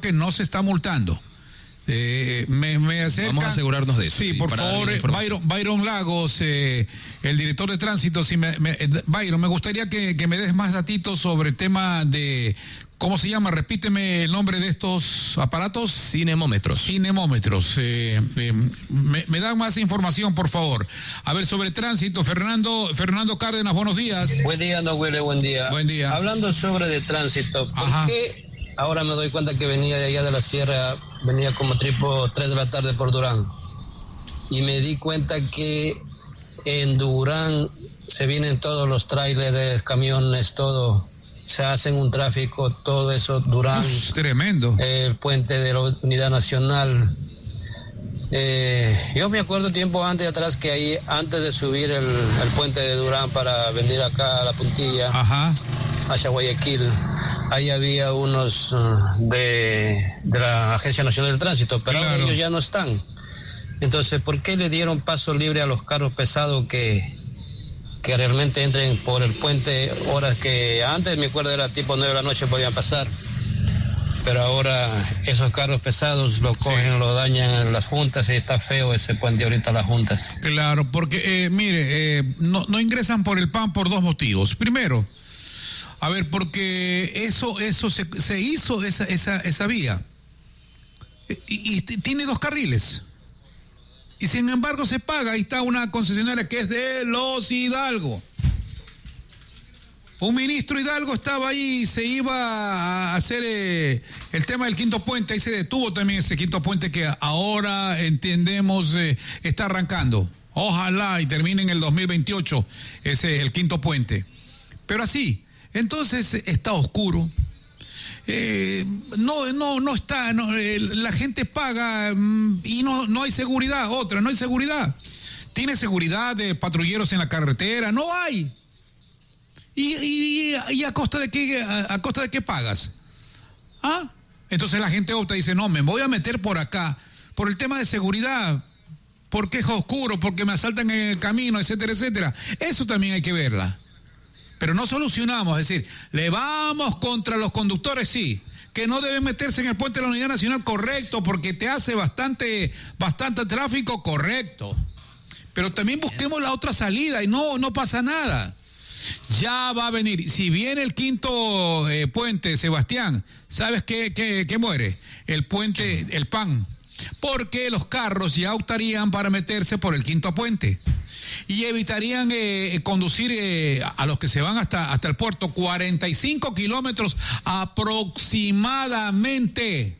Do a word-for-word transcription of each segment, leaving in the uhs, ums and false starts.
que no se está multando. Eh, me, me acerca, vamos a asegurarnos de eso. Sí, por favor, Byron, Byron Lagos, eh, el director de tránsito. Si me, me, Byron, me gustaría que, que me des más datitos sobre el tema de, ¿cómo se llama? Repíteme el nombre de estos aparatos. Cinemómetros. Cinemómetros. Eh, eh, me, me dan más información, por favor. A ver, sobre tránsito, Fernando, Fernando Cárdenas, buenos días. Buen día, no huele, buen día. Buen día. Hablando sobre de tránsito, ¿por Ajá. qué ahora me doy cuenta que venía de allá de la sierra, venía como tipo tres de la tarde por Durán? Y me di cuenta que en Durán se vienen todos los tráileres, camiones, todo. Se hacen un tráfico, todo eso, Durán. Uf, tremendo. El puente de la Unidad Nacional. Eh, yo me acuerdo tiempo antes y atrás que ahí, antes de subir el, el puente de Durán para venir acá a La Puntilla, Ajá. hacia Guayaquil, ahí había unos uh, de, de la Agencia Nacional del Tránsito, pero claro. ahora ellos ya no están. Entonces, ¿por qué le dieron paso libre a los carros pesados que, que realmente entren por el puente horas que antes, me acuerdo, era tipo nueve de la noche, podían pasar? Pero ahora esos carros pesados lo cogen, sí. lo dañan en las juntas y está feo ese puente ahorita las juntas. Claro, porque, eh, mire, eh, no, no ingresan por el P A M por dos motivos. Primero, a ver, porque eso eso se, se hizo, esa, esa, esa vía, y, y tiene dos carriles. Y sin embargo se paga, ahí está una concesionaria que es de los Hidalgo. Un ministro Hidalgo estaba ahí y se iba a hacer eh, el tema del quinto puente, ahí se detuvo también ese quinto puente que ahora entendemos eh, está arrancando. Ojalá y termine en el dos mil veintiocho ese el quinto puente. Pero así, entonces está oscuro. Eh, no, no, no está, no, eh, la gente paga mm, y no, no hay seguridad. Otra, no hay seguridad. ¿Tiene seguridad de patrulleros en la carretera? No hay. ¿Y, y, y a costa de qué, a, a costa de qué pagas? ¿Ah? Entonces la gente opta y dice, no, me voy a meter por acá, por el tema de seguridad, porque es oscuro, porque me asaltan en el camino, etcétera, etcétera. Eso también hay que verla. Pero no solucionamos, es decir, le vamos contra los conductores, sí, que no deben meterse en el puente de la Unidad Nacional, correcto, porque te hace bastante, bastante tráfico, correcto. Pero también busquemos la otra salida y no, no pasa nada. Ya va a venir. Si viene el quinto eh, puente, Sebastián, ¿sabes qué, qué, qué muere? El puente, el P A M. Porque los carros ya optarían para meterse por el quinto puente. Y evitarían eh, conducir eh, a los que se van hasta, hasta el puerto cuarenta y cinco kilómetros aproximadamente.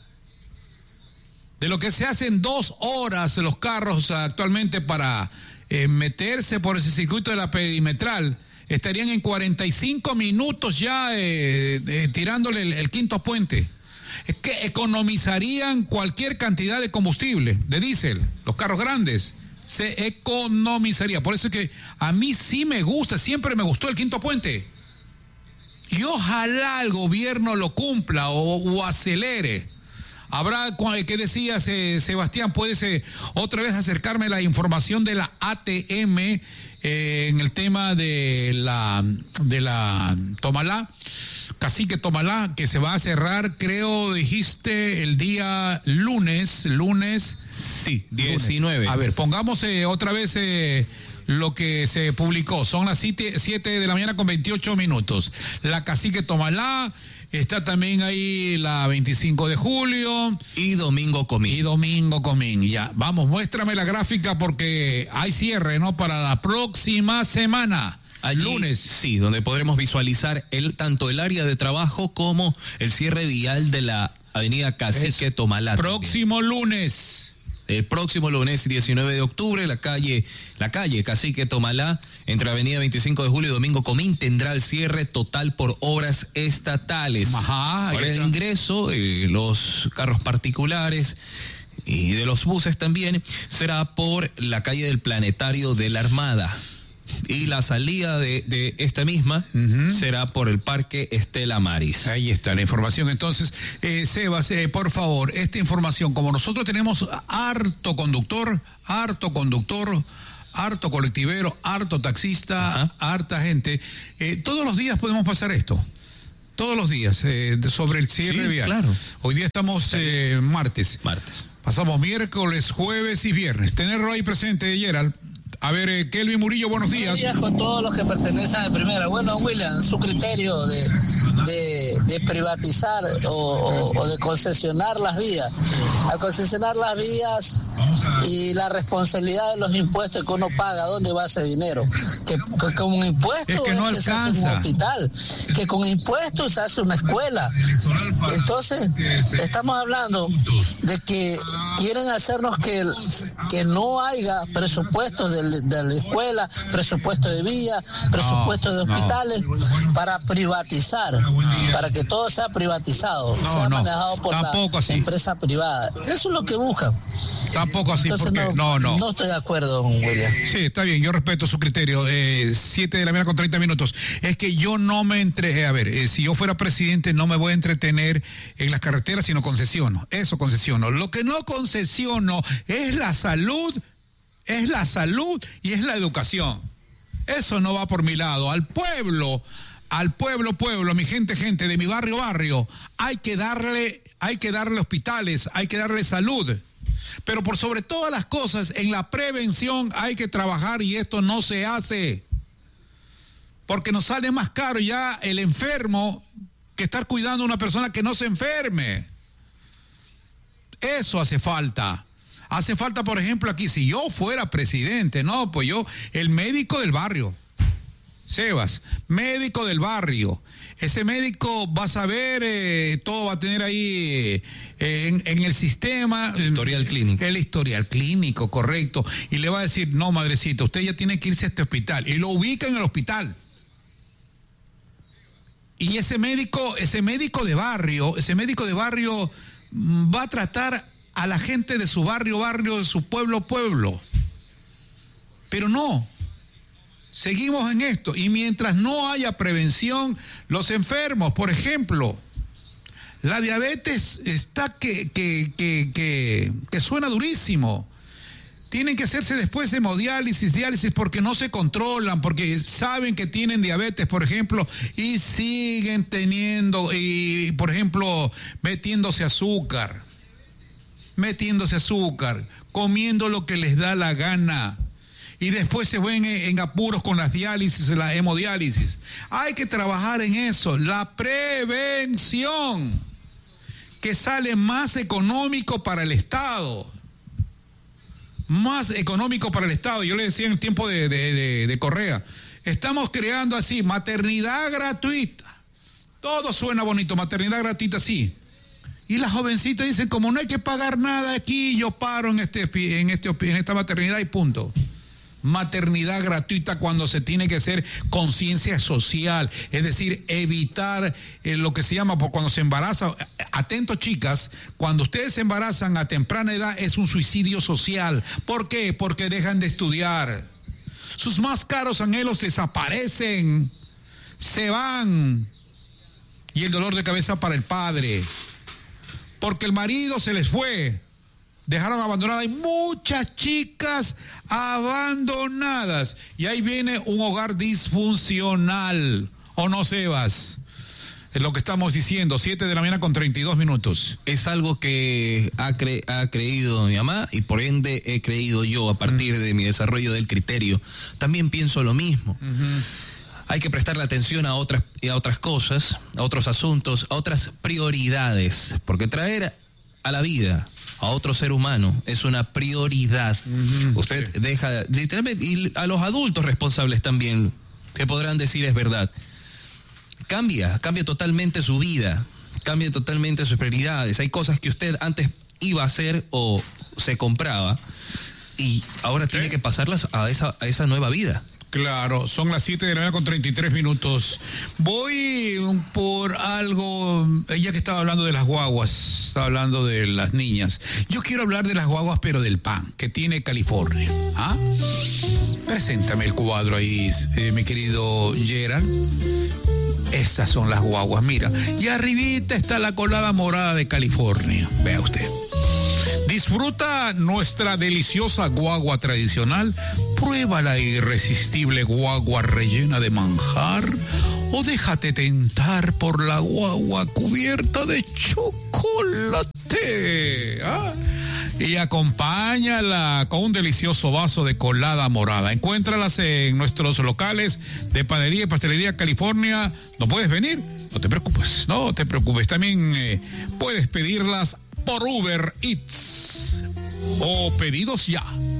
De lo que se hacen dos horas los carros actualmente para eh, meterse por ese circuito de la perimetral. Estarían en cuarenta y cinco minutos ya eh, eh, tirándole el, el quinto puente. Es que economizarían cualquier cantidad de combustible, de diésel, los carros grandes, se economizaría. Por eso es que a mí sí me gusta, siempre me gustó el quinto puente. Y ojalá el gobierno lo cumpla o, o acelere. Habrá, ¿qué decías, eh, Sebastián? ¿Puedes eh, otra vez acercarme la información de la A T M eh, en el tema de la de la Tomalá, Cacique Tomalá, que se va a cerrar, creo, dijiste, el día lunes, lunes, sí, diecinueve. Lunes. A ver, pongamos eh, otra vez eh, lo que se publicó. Son las siete de la mañana con veintiocho minutos. La Cacique Tomalá. Está también ahí la veinticinco de julio. Y Domingo Comín. Y Domingo Comín, ya. Vamos, muéstrame la gráfica porque hay cierre, ¿no? Para la próxima semana. Allí, lunes. Sí, donde podremos visualizar el tanto el área de trabajo como el cierre vial de la avenida Cacique Eso. Tomalá. Próximo también. lunes. El próximo lunes diecinueve de octubre, la calle, la calle Cacique Tomalá, entre avenida veinticinco de julio y Domingo Comín, tendrá el cierre total por obras estatales. Ajá. Para el ingreso, eh, los carros particulares y de los buses también, será por la calle del Planetario de la Armada. Y la salida de, de esta misma uh-huh. será por el Parque Estela Maris. Ahí está la información. Entonces, eh, Sebas, eh, por favor, esta información, como nosotros tenemos harto conductor, harto conductor, harto colectivero, harto taxista, uh-huh. harta gente, eh, todos los días podemos pasar esto. Todos los días, eh, sobre el cierre Sí, vial. claro. Hoy día estamos eh, martes. Martes. Pasamos miércoles, jueves y viernes. Tenerlo ahí presente, Gerald. A ver, eh, Kelvin Murillo, buenos días. Buenos días con todos los que pertenecen a primera. Bueno, William, su criterio de, de, de privatizar o, o, o de concesionar las vías. Al concesionar las vías y la responsabilidad de los impuestos que uno paga, ¿dónde va ese dinero? Que, que con un impuesto es que no es que alcanza. se hace un hospital, que con impuestos se hace una escuela. Entonces, estamos hablando de que quieren hacernos que, que no haya presupuestos del de la escuela, presupuesto de vía, presupuesto no, de hospitales, no. para privatizar, para que todo sea privatizado, no, sea no, manejado por tampoco la así. empresa privada. Eso es lo que buscan. Tampoco así, Entonces, porque no, no, no. No estoy de acuerdo, don William. Sí, está bien, yo respeto su criterio. Eh, siete de la mañana con treinta minutos. Es que yo no me entre, a ver, eh, si yo fuera presidente no me voy a entretener en las carreteras, sino concesiono. Eso concesiono. Lo que no concesiono es la salud. Es la salud y es la educación. Eso no va por mi lado. Al pueblo, al pueblo, pueblo, mi gente, gente, de mi barrio, barrio, hay que darle, hay que darle hospitales, hay que darle salud. Pero por sobre todas las cosas, en la prevención hay que trabajar y esto no se hace. Porque nos sale más caro ya el enfermo que estar cuidando a una persona que no se enferme. Eso hace falta. Hace falta, por ejemplo, aquí, si yo fuera presidente, no, pues yo, el médico del barrio, Sebas, médico del barrio, ese médico va a saber, eh, todo va a tener ahí eh, en, en el sistema. El historial clínico. El historial clínico, correcto, y le va a decir, no, madrecita, usted ya tiene que irse a este hospital, y lo ubica en el hospital. Y ese médico, ese médico de barrio, ese médico de barrio va a tratar a la gente de su barrio, barrio, de su pueblo, pueblo. Pero no, seguimos en esto. Y mientras no haya prevención, los enfermos, por ejemplo, la diabetes está que, que, que, que, que suena durísimo. Tienen que hacerse después hemodiálisis, diálisis, porque no se controlan, porque saben que tienen diabetes, por ejemplo, y siguen teniendo, y por ejemplo, metiéndose azúcar. metiéndose azúcar, comiendo lo que les da la gana, y después se ven en apuros con las diálisis, la hemodiálisis. Hay que trabajar en eso, la prevención, que sale más económico para el Estado, más económico para el Estado. Yo le decía en el tiempo de, de, de, de Correa, estamos creando así, maternidad gratuita, todo suena bonito, maternidad gratuita, sí. Y las jovencitas dicen, como no hay que pagar nada aquí, yo paro en este en este en esta maternidad y punto. Maternidad gratuita cuando se tiene que hacer conciencia social, es decir, evitar eh, lo que se llama por cuando se embaraza. Atentos, chicas, cuando ustedes se embarazan a temprana edad es un suicidio social. ¿Por qué? Porque dejan de estudiar. Sus más caros anhelos desaparecen, se van, y el dolor de cabeza para el padre. Porque el marido se les fue, dejaron abandonadas. Hay muchas chicas abandonadas. Y ahí viene un hogar disfuncional. ¿O no, Sebas? Es lo que estamos diciendo, siete de la mañana con treinta y dos minutos. Es algo que ha, cre- ha creído mi mamá y por ende he creído yo a partir uh-huh. de mi desarrollo del criterio. También pienso lo mismo. Uh-huh. Hay que prestarle atención a otras, a otras cosas, a otros asuntos, a otras prioridades, porque traer a la vida a otro ser humano es una prioridad. Uh-huh, Usted sí. deja, literalmente, y a los adultos responsables también, que podrán decir es verdad, cambia, cambia totalmente su vida, cambia totalmente sus prioridades. Hay cosas que usted antes iba a hacer o se compraba y ahora ¿Sí? tiene que pasarlas a esa, a esa nueva vida. Claro, son las siete de la mañana con treinta y tres minutos. Voy por algo, ella que estaba hablando de las guaguas, estaba hablando de las niñas. Yo quiero hablar de las guaguas, pero del pan que tiene California. ¿Ah? Preséntame el cuadro ahí, eh, mi querido Gerald. Esas son las guaguas, mira. Y arribita está la colada morada de California. Vea usted. Disfruta nuestra deliciosa guagua tradicional. Prueba la irresistible guagua rellena de manjar o déjate tentar por la guagua cubierta de chocolate. ¿Ah? Y acompáñala con un delicioso vaso de colada morada. Encuéntralas en nuestros locales de Panadería y Pastelería California. ¿No puedes venir? No te preocupes, no te preocupes. También eh, puedes pedirlas por Uber Eats o pedidos ya.